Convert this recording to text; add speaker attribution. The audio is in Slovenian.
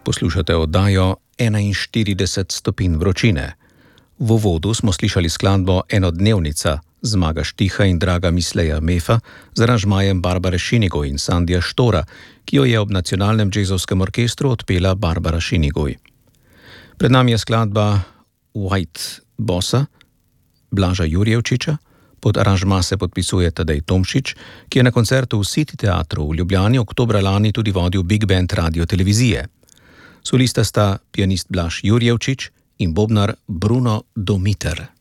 Speaker 1: Poslušate oddajo 41 stopinj vročine. V uvodu smo slišali skladbo Enodnevnica Zmaga Štiha in Draga Misleja Mefa z aranžmajem Barbare Šinigoj in Sandija Štora, ki jo je ob Nacionalnem džezovskem orkestru odpela Barbara Šinigoj. Pred nami je skladba White Bossa Blaža Jurjevčiča, pod aranžma se podpisuje Tadej Tomšič, ki je na koncertu v City teatru v Ljubljani oktobra lani tudi vodil Big Band Radio Televizije. Solista sta pianist Blaž Jurjevčič in bobnar Bruno Domiter.